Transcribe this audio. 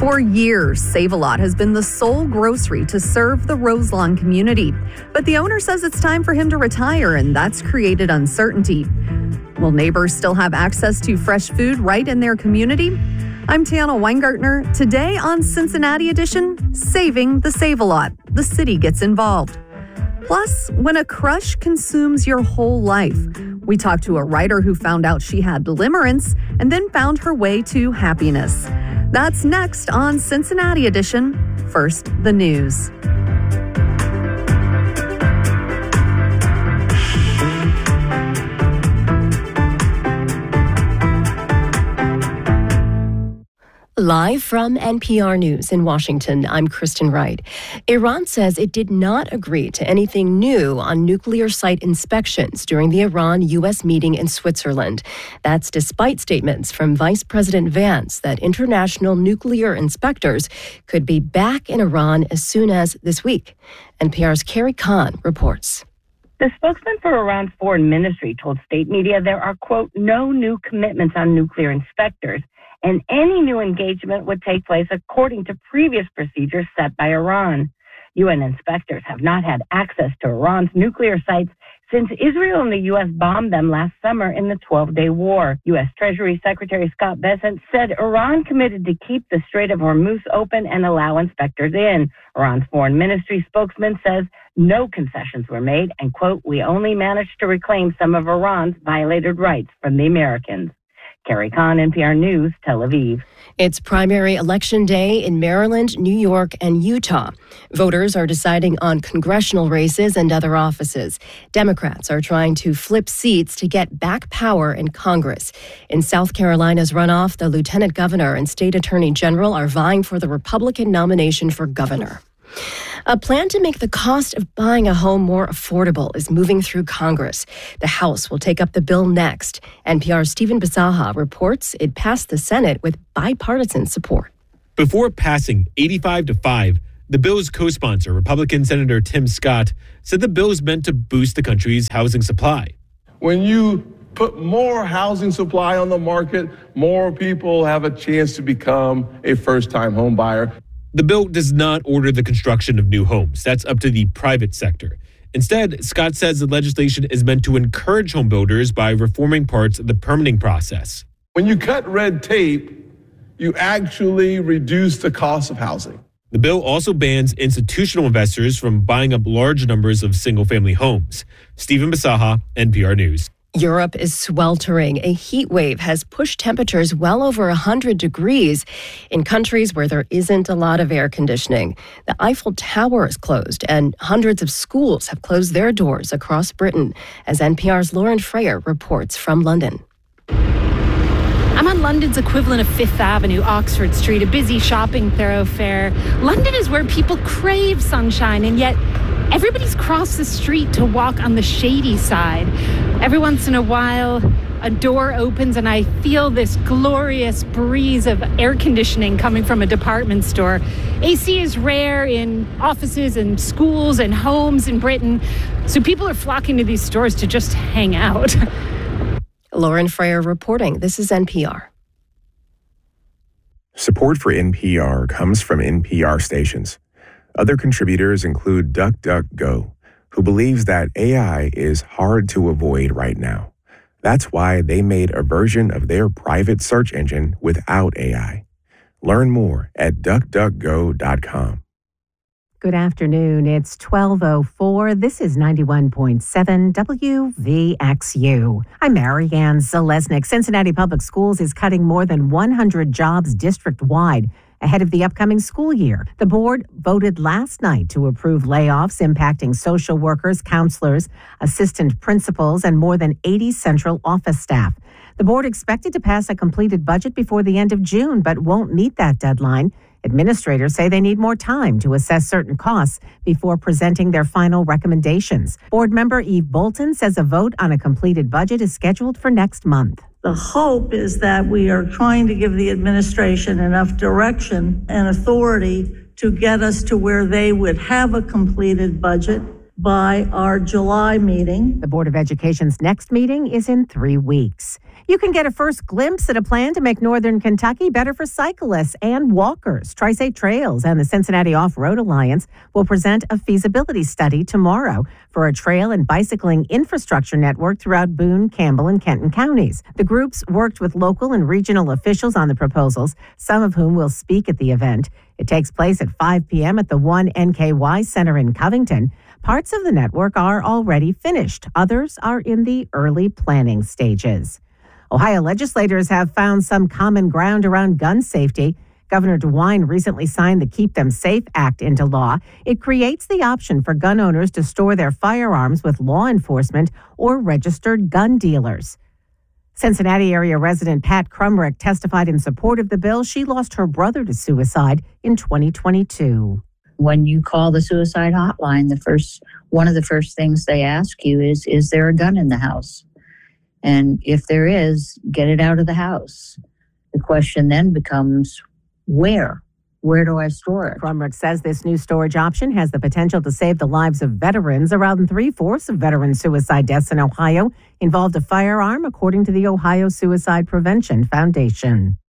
For years, Save-A-Lot has been the sole grocery to serve the Roselawn community. But the owner says it's time for him to retire, and that's created uncertainty. Will neighbors still have access to fresh food right in their community? I'm Tana Weingartner. Today on Cincinnati Edition, Saving the Save-A-Lot. The city gets involved. Plus, when a crush consumes your whole life. We talked to a writer who found out she had limerence and then found her way to happiness. That's next on Cincinnati Edition. First, the news. Live from NPR News in Washington, I'm Kristen Wright. Iran says it did not agree to anything new on nuclear site inspections during the Iran-U.S. meeting in Switzerland. That's despite statements from Vice President Vance that international nuclear inspectors could be back in Iran as soon as this week. NPR's Carrie Kahn reports. The spokesman for Iran's foreign ministry told state media there are, quote, no new commitments on nuclear inspectors, and any new engagement would take place according to previous procedures set by Iran. UN inspectors have not had access to Iran's nuclear sites since Israel and the U.S. bombed them last summer in the 12-day war. U.S. Treasury Secretary Scott Bessent said Iran committed to keep the Strait of Hormuz open and allow inspectors in. Iran's foreign ministry spokesman says no concessions were made and, quote, we only managed to reclaim some of Iran's violated rights from the Americans. Carrie Kahn, NPR News, Tel Aviv. It's primary election day in Maryland, New York, and Utah. Voters are deciding on congressional races and other offices. Democrats are trying to flip seats to get back power in Congress. In South Carolina's runoff, the lieutenant governor and state attorney general are vying for the Republican nomination for governor. A plan to make the cost of buying a home more affordable is moving through Congress. The House will take up the bill next. NPR's Stephen Bisaha reports it passed the Senate with bipartisan support. Before passing 85-5, the bill's co-sponsor, Republican Senator Tim Scott, said the bill is meant to boost the country's housing supply. When you put more housing supply on the market, more people have a chance to become a first-time home buyer. The bill does not order the construction of new homes. That's up to the private sector. Instead, Scott says the legislation is meant to encourage home builders by reforming parts of the permitting process. When you cut red tape, you actually reduce the cost of housing. The bill also bans institutional investors from buying up large numbers of single-family homes. Stephen Bisaha, NPR News. Europe is sweltering. A heat wave has pushed temperatures well over 100 degrees in countries where there isn't a lot of air conditioning. The Eiffel Tower is closed, and hundreds of schools have closed their doors across Britain, as NPR's Lauren Freyer reports from London. I'm on London's equivalent of Fifth Avenue, Oxford Street, a busy shopping thoroughfare. London is where people crave sunshine, and yet everybody's crossed the street to walk on the shady side. Every once in a while, a door opens and I feel this glorious breeze of air conditioning coming from a department store. AC is rare in offices and schools and homes in Britain, so people are flocking to these stores to just hang out. Lauren Freyer reporting. This is NPR. Support for NPR comes from NPR stations. Other contributors include DuckDuckGo, who believes that AI is hard to avoid right now. That's why they made a version of their private search engine without AI. Learn more at DuckDuckGo.com. Good afternoon. It's 12:04. This is 91.7 WVXU. I'm Marianne Zalesnik. Cincinnati Public Schools is cutting more than 100 jobs district-wide ahead of the upcoming school year. The board voted last night to approve layoffs impacting social workers, counselors, assistant principals, and more than 80 central office staff. The board expected to pass a completed budget before the end of June, but won't meet that deadline. Administrators say they need more time to assess certain costs before presenting their final recommendations. Board member Eve Bolton says a vote on a completed budget is scheduled for next month. The hope is that we are trying to give the administration enough direction and authority to get us to where they would have a completed budget by our July meeting. The Board of Education's next meeting is in 3 weeks. You can get a first glimpse at a plan to make Northern Kentucky better for cyclists and walkers. Tri-State Trails and the Cincinnati Off-Road Alliance will present a feasibility study tomorrow for a trail and bicycling infrastructure network throughout Boone, Campbell, and Kenton counties. The groups worked with local and regional officials on the proposals, some of whom will speak at the event. It takes place at 5 p.m. at the 1 NKY Center in Covington. Parts of the network are already finished. Others are in the early planning stages. Ohio legislators have found some common ground around gun safety. Governor DeWine recently signed the Keep Them Safe Act into law. It creates the option for gun owners to store their firearms with law enforcement or registered gun dealers. Cincinnati area resident Pat Crumrick testified in support of the bill. She lost her brother to suicide in 2022. When you call the suicide hotline, one of the first things they ask you is there a gun in the house? And if there is, get it out of the house. The question then becomes, where? Where do I store it? Crumrick says this new storage option has the potential to save the lives of veterans. Around 3/4 of veteran suicide deaths in Ohio involved a firearm, according to the Ohio Suicide Prevention Foundation.